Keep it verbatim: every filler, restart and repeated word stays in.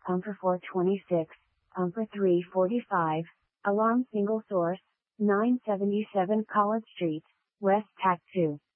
pumper four twenty-six, pumper three forty-five, alarm single source, nine seventy-seven College Street, West Pack two.